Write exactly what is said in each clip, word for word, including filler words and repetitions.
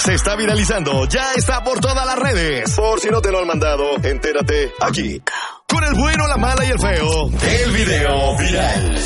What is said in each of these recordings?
se está viralizando ya está por todas las redes. Por si no te lo han mandado, entérate aquí. Con el bueno, la mala y el feo del video viral.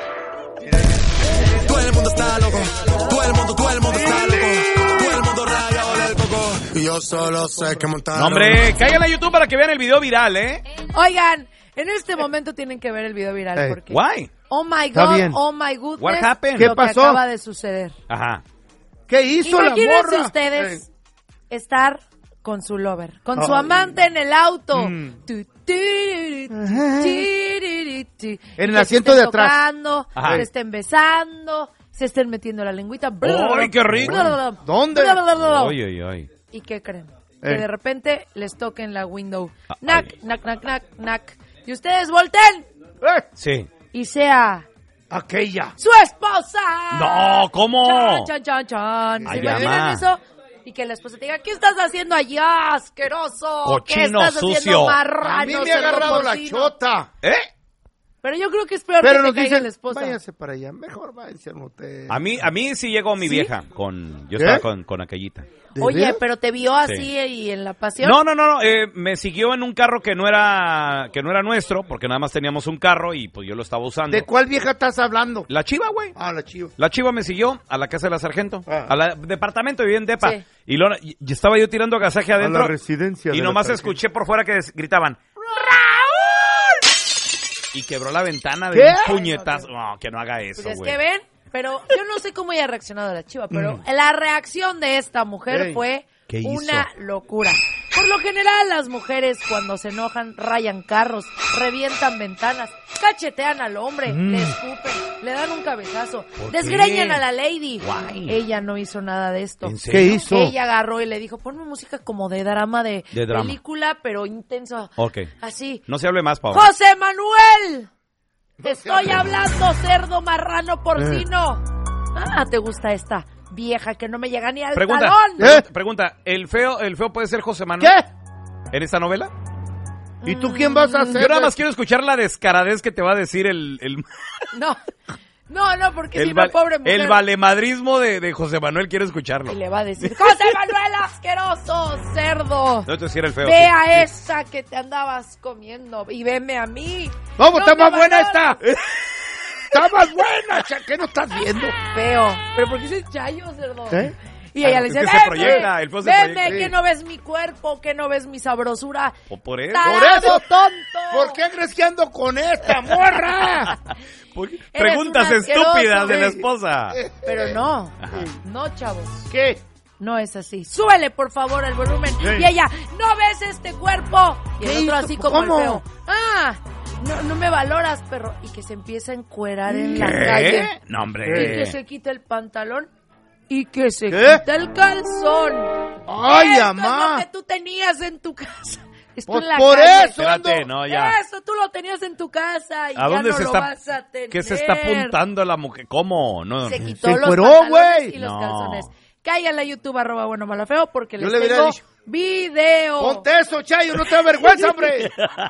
Todo el mundo está loco, todo el mundo, todo el mundo está loco, todo el mundo rayado del coco. Y yo solo sé que montar. No, hombre, caigan a YouTube para que vean el video viral, ¿eh? Oigan, en este momento tienen que ver el video viral Hey. porque... Why? Oh my Está God, bien. oh my goodness. What happened? ¿Qué Lo pasó? que acaba de suceder. Ajá. ¿Qué hizo la Imagínense morra? ustedes estar con su lover, con su Ay. amante en el auto. Mm. Tu, tu, tu, tu, tu, tu. En Y el que asiento se de estén atrás. tocando, Ajá. se estén besando, se estén metiendo la lengüita. ¡Ay, qué rico! ¿Dónde? Ay, ay, ay. ¿Y qué creen? Eh. Que de repente les toquen la window. Ah, Nac, ay. nac, nac, nac, nac. Y ustedes volteen Eh, Sí. y sea aquella. su esposa. No, ¿cómo? Chan, chan, chan, chan. Ay, ¿Se imaginan ama. eso? Y que la esposa te diga, ¿qué estás haciendo allá, asqueroso? ¿Qué Cochino, estás sucio. haciendo, marrano, A mí me ha cerdo agarrado la porcino? chota. ¿Eh? Pero yo creo que es peor Pero que nos te caiga dicen, la esposa. váyanse para allá. Mejor váyanse a un hotel. A mí, a mí sí llegó mi vieja con... Yo ¿Qué? estaba con, con aquellita. ¿De Oye, veras? pero te vio así Sí. y en la pasión. No, no, no, no, eh, me siguió en un carro que no era que no era nuestro, porque nada más teníamos un carro y pues yo lo estaba usando. ¿De cuál vieja estás hablando? La chiva, güey. Ah, la chiva. La chiva me siguió a la casa de la sargento, Ah. al departamento, vivía en Depa. Sí. Y, lo, y y estaba yo tirando agasaje adentro. A la residencia. Y de nomás la escuché por fuera que des- gritaban ¡Raúl! Y quebró la ventana de ¿Qué? un puñetazo. No, que no haga eso, Pues es güey. que ven, pero yo no sé cómo haya reaccionado la chiva, pero la reacción de esta mujer Ey, fue ¿qué hizo? una locura. Por lo general, las mujeres cuando se enojan rayan carros, revientan ventanas, cachetean al hombre, le escupen, le dan un cabezazo, ¿Por desgreñan qué? a la lady. Guay. Ella no hizo nada de esto. ¿En serio? ¿Qué hizo? Ella agarró y le dijo, ponme música como de drama, de, De drama. película, pero intenso. Ok. Así. No se hable más, Pau. ¡José Manuel! Te estoy hablando, cerdo marrano porcino. Ah, ¿te gusta esta vieja que no me llega ni al Pregunta, talón? pregunta, pregunta, ¿el feo, el feo puede ser José Manuel? ¿Qué? ¿En esta novela? ¿Y tú quién vas a hacer? Yo nada más quiero escuchar la descaradez que te va a decir el... el... No, no, no, porque si El, no, val- pobre mujer. el valemadrismo de, de José Manuel, quiero escucharlo. Y le va a decir, José Manuel asqueroso, cerdo. No te decía el feo. Ve sí. a esa que te andabas comiendo y veme a mí. ¿Cómo está ¿Dónde más buena valor? esta? Está más buena, cha, ¿qué no estás viendo? Feo. ¿Pero por qué dices chayo, cerdo? ¿Eh? Y ella Ah, le es dice, que se "Veme, proyecta, el feo se veme, proyecta". que no ves mi cuerpo, que no ves mi sabrosura. O por eso. Tarado, Por eso, tonto. ¿Por qué crees que ando con esta morra? Por- Preguntas un asqueroso, estúpidas de la sí. esposa. Pero no, no, chavos. ¿Qué? No es así. Súbele, por favor, el volumen. Sí. Y ella, ¿no ves este cuerpo? Y el ¿Qué otro hizo? así como ¿Cómo? el feo. Ah, no, no me valoras, perro. Y que se empieza a encuerar en la ¿Qué? calle. No, Y hombre. que se quita el pantalón. Y que se ¿Qué? quita el calzón. Ay, Esto amá. es lo que tú tenías en tu casa. Esto Pues en la por calle. eso Espérate, ando- no, ya. Eso, tú lo tenías en tu casa y ¿A ya dónde no se lo está? vas a tener. ¿Qué se está apuntando la mujer? ¿Cómo? No, Se no. quitó Se los encueró, pantalones güey. y los No. calzones. Cállale a YouTube, arroba bueno malo feo, porque Yo les le hubiera tengo dicho, video. Ponte eso, Chayo, no te da vergüenza, hombre.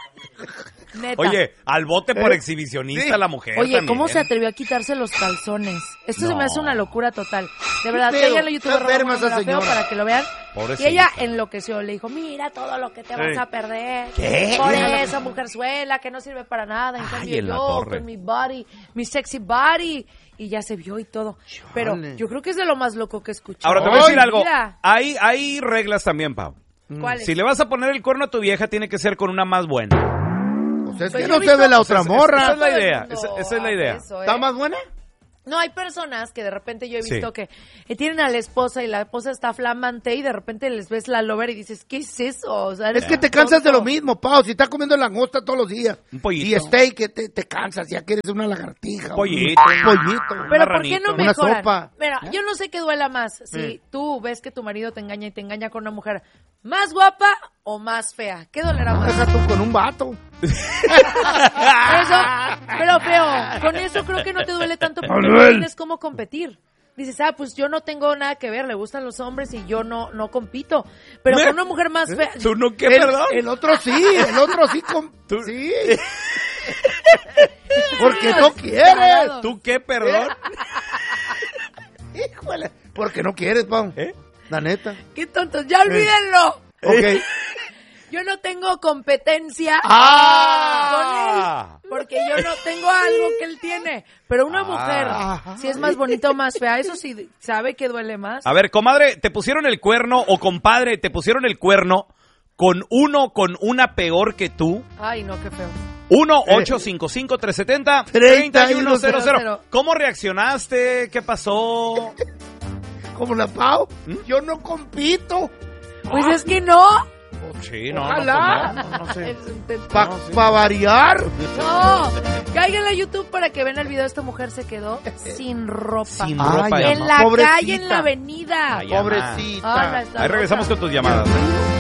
Neta. Oye, al bote por ¿Eh? exhibicionista Sí. la mujer. Oye, también. ¿cómo se atrevió a quitarse los calzones? Esto se No. me hace una locura total. De verdad, Qué feo, cállale a YouTube, está arroba enferma bueno esa malo feo, señora. para que lo vean. Pobrecita. Y ella enloqueció, le dijo, mira todo lo que te vas Sí. a perder. ¿Qué? Por Mira lo esa mujerzuela que no sirve para nada. En Ay, cambio en la yo, torre. con mi body, mi sexy body. Y ya se vio y todo. Pero Chale. yo creo que es de lo más loco que he escuchado. Ahora te voy a Ay, decir algo. mira. Hay, hay reglas también, Pau. ¿Cuáles? Si le vas a poner el cuerno a tu vieja, tiene que ser con una más buena. O sea, es Pues que yo no he se ve visto- la o sea, otra es- morra. esa es la Todo el idea, mundo esa- esa es la idea. hace eso, ¿eh? ¿Está más buena? No, hay personas que de repente yo he Sí. visto que eh, tienen a la esposa y la esposa está flamante y de repente les ves la lover y dices, ¿qué es eso? O sea, eres Es que te un cansas de tonto. lo mismo, Pau. Si estás comiendo langosta todos los días. Un pollito. Y steak, que te, te cansas, ya que eres una lagartija. Un pollito. Un pollito. Pero ¿por qué marranito. no Una mejoran? sopa. Mira, yo no sé qué duela más. Si Sí. tú ves que tu marido te engaña y te engaña con una mujer más guapa o más fea. ¿Qué dolerá más? Deja tú con un vato. Eso, pero feo, con eso creo que no te duele tanto porque no Manuel. tienes cómo competir. Dices, ah, pues yo no tengo nada que ver, le gustan los hombres y yo no no compito. Pero ¿Eh? con una mujer más fea... ¿Tú no qué, el, perdón? el otro sí, el otro sí. Con, Tú- sí. Porque no Dios, quieres. tarado. ¿Tú qué, perdón? Híjole. Porque no quieres, Pau. ¿Eh? La neta. Qué tontos, ya olvídenlo. Ok. Yo no tengo competencia ¡Ah! con él, porque yo no tengo algo que él tiene. Pero una mujer, Ah. si es más bonita o más fea, eso sí sabe que duele más. A ver, comadre, ¿te pusieron el cuerno o compadre, te pusieron el cuerno con uno con una peor que tú? Ay, no, qué feo. uno ocho cinco cinco, tres siete cero, tres uno cero cero. ¿Cómo reaccionaste? ¿Qué pasó? Como la Pau, yo no compito. Pues es que no. Sí, no, Ojalá. no, no, no, no sé. Para No, sí. pa variar. No, cáiganle a YouTube para que vean el video. Esta mujer se quedó sin ropa. Sin Ay, ropa. ya En ya, la Pobrecita. calle, en la avenida. Ay, ya. Pobrecita. Ah, la está Ahí regresamos loca. con tus llamadas.